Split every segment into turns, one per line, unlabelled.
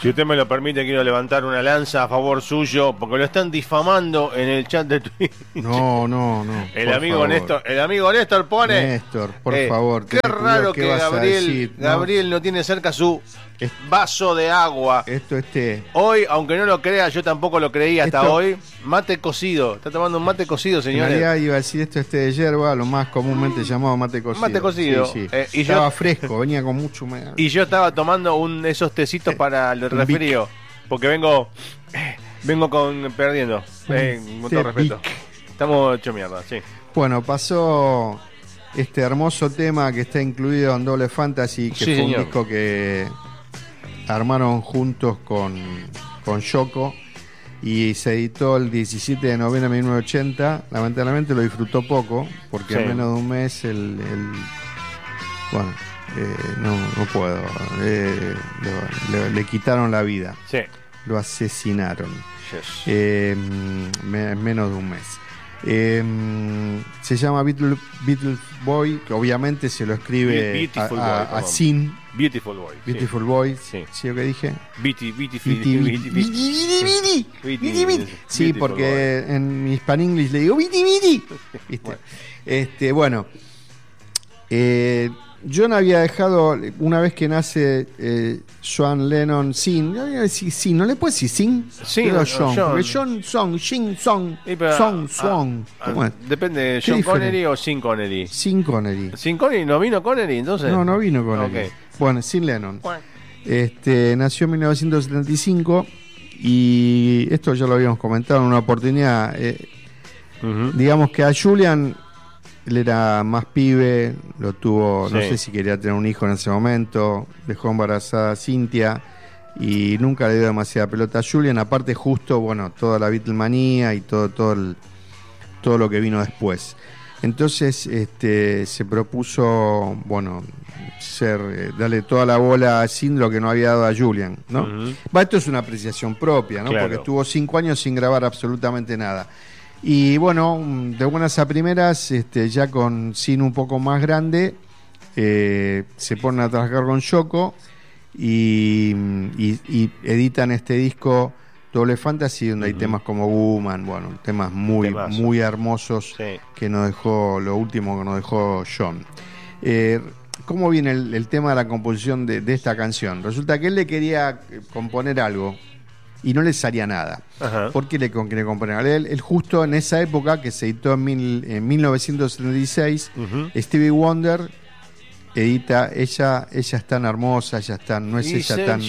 Si usted me lo permite, quiero levantar una lanza a favor suyo, porque lo están difamando en el chat de Twitter.
No.
El amigo Néstor pone...
Néstor, por favor.
Qué raro que Gabriel no tiene cerca su vaso de agua. Hoy, aunque no lo crea, yo tampoco lo creía hasta hoy. Mate cocido. Está tomando un mate cocido, señores.
En realidad iba a decir esto de yerba, lo más comúnmente llamado mate cocido.
Mate cocido.
Sí. Y estaba fresco, venía con mucha humedad.
Y yo estaba tomando esos tecitos para el resfrío. Porque vengo perdiendo. Con todo respeto. Estamos hecho mierda, sí.
Bueno, pasó este hermoso tema que está incluido en Double Fantasy, que fue un disco que armaron juntos con Yoko y se editó el 17 de noviembre de 1980. Lamentablemente lo disfrutó poco porque en menos de un mes no puedo, le quitaron la vida, lo asesinaron en menos de un mes. Se llama Beatles Boy, que obviamente se lo escribe a Sin.
Beautiful
Boy.
Sí.
¿Sí lo que dije?
Sí,
porque en mi Hispan English le digo Viti. Bueno, John había dejado, una vez que nace John Lennon, Sin, no le puedes decir Sin, pero John, Song, Shin, Song, Song. ¿Cómo es?
Depende, ¿John Connery o Sin Connery?
Sin Connery.
¿Sin Connery? ¿No vino Connery entonces?
No vino Connery.
Okay.
Bueno, Sin Lennon. Nació en 1975 y esto ya lo habíamos comentado en una oportunidad. Digamos que a Julian, él era más pibe, lo tuvo, no sé si quería tener un hijo en ese momento, dejó embarazada a Cynthia y nunca le dio demasiada pelota a Julian, aparte justo, toda la Beatlemanía y todo lo que vino después. Entonces se propuso, darle toda la bola a Sin, lo que no había dado a Julian, ¿no? Esto es una apreciación propia, ¿no? Claro. Porque estuvo 5 años sin grabar absolutamente nada. Y de buenas a primeras, ya con Sin un poco más grande, se ponen a trabajar con Yoko y editan este disco Double Fantasy, donde hay temas como Woman, temas muy hermosos que nos dejó, lo último que nos dejó John. ¿Cómo viene el tema de la composición de esta canción? Resulta que él le quería componer algo y no le salía nada. ¿Por qué le quería componer? Él justo en esa época, que se editó en 1976, Stevie Wonder edita Ella es tan hermosa, no es ella tan...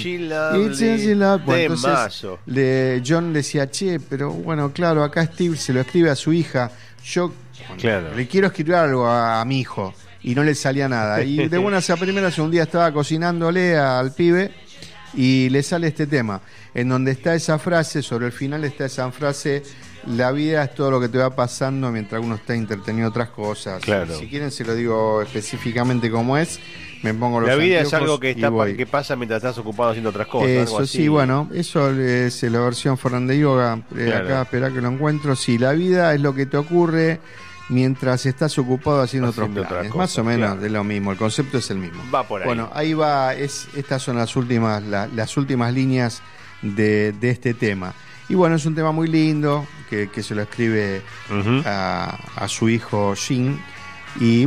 Entonces John decía, pero claro, acá Steve se lo escribe a su hija, yo le quiero escribir algo a mi hijo, y no le salía nada. Y de buenas a primeras, un día estaba cocinándole al pibe y le sale este tema, en donde está esa frase, sobre el final está esa frase: la vida es todo lo que te va pasando mientras uno está entretenido en otras cosas. Claro. Si quieren se lo digo específicamente cómo es, me pongo los
anteojos. La vida es algo que pasa mientras estás ocupado haciendo otras cosas.
Eso,
algo así.
Sí, eso es la versión Fernández Yoga. Acá, esperá que lo encuentro. Sí, la vida es lo que te ocurre mientras estás ocupado haciendo otros planes. Más o menos de lo mismo, el concepto es el mismo.
Va por ahí.
Bueno, ahí va, estas son las últimas líneas de este tema. Y es un tema muy lindo que se lo escribe a su hijo Jin. Y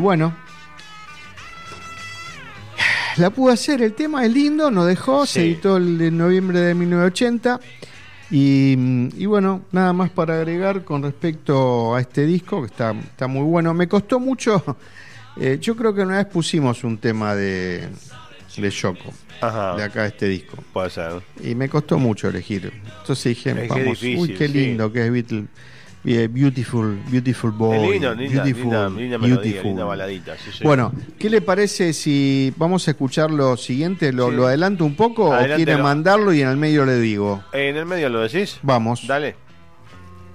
la pudo hacer, el tema es lindo, nos dejó, se editó en noviembre de 1980. Y nada más para agregar con respecto a este disco, que está muy bueno. Me costó mucho, yo creo que una vez pusimos un tema de Yoko, de acá de este disco.
Puede ser.
Y me costó mucho elegir. Entonces dije,
difícil,
qué lindo que es Beautiful Boy.
Linda melodía, linda baladita. Sí.
Bueno, ¿qué le parece si vamos a escuchar lo siguiente? ¿Lo adelanto un poco? Adelántelo. ¿O quiere mandarlo y en el medio le digo?
¿En el medio lo decís?
Vamos.
Dale.